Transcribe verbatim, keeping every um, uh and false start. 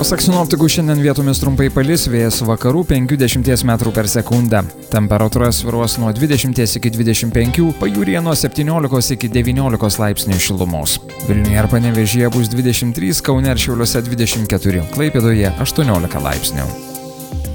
Pasak sinoptikų šiandien vietomis trumpai palis, vėjas vakarų penkiasdešimt metrų per sekundę. Temperatūra svyruos nuo dvidešimt iki dvidešimt penkių, pajūryje nuo septyniolikos iki devyniolikos laipsnių šilumos. Vilniuje ir Panevėžyje bus dvidešimt trys, Kaune ir Šiauliuose dvidešimt keturi, Klaipėdoje aštuoniolika laipsnių.